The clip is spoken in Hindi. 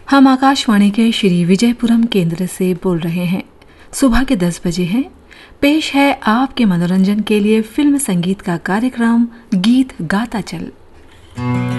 हम आकाशवाणी के श्री विजयपुरम केंद्र से बोल रहे हैं। सुबह के 10 बजे हैं। पेश है आपके मनोरंजन के लिए फिल्म संगीत का कार्यक्रम गीत गाता चल।